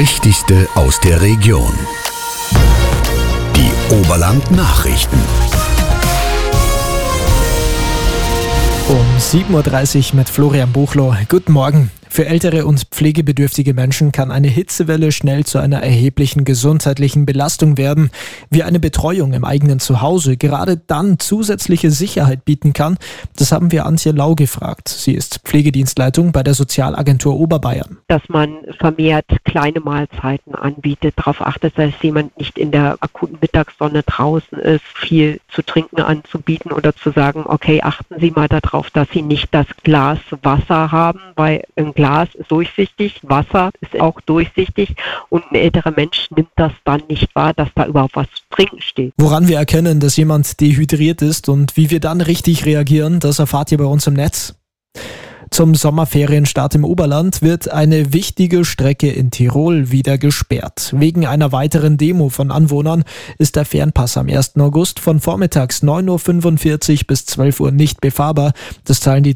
Wichtigste aus der Region. Die Oberland-Nachrichten. Um 7.30 Uhr mit Florian Buchloh. Guten Morgen. Für ältere und pflegebedürftige Menschen kann eine Hitzewelle schnell zu einer erheblichen gesundheitlichen Belastung werden. Wie eine Betreuung im eigenen Zuhause gerade dann zusätzliche Sicherheit bieten kann, das haben wir Antje Lau gefragt. Sie ist Pflegedienstleitung bei der Sozialagentur Oberbayern. Dass man vermehrt kleine Mahlzeiten anbietet, darauf achtet, dass jemand nicht in der akuten Mittagssonne draußen ist, viel zu trinken anzubieten oder zu sagen, okay, achten Sie mal darauf, dass Sie nicht das Glas Wasser haben, weil ein Glas ist durchsichtig, Wasser ist auch durchsichtig und ein älterer Mensch nimmt das dann nicht wahr, dass da überhaupt was zu trinken steht. Woran wir erkennen, dass jemand dehydriert ist und wie wir dann richtig reagieren, das erfahrt ihr bei uns im Netz. Zum Sommerferienstart im Oberland wird eine wichtige Strecke in Tirol wieder gesperrt. Wegen einer weiteren Demo von Anwohnern ist der Fernpass am 1. August von vormittags 9.45 Uhr bis 12 Uhr nicht befahrbar. Das teilen die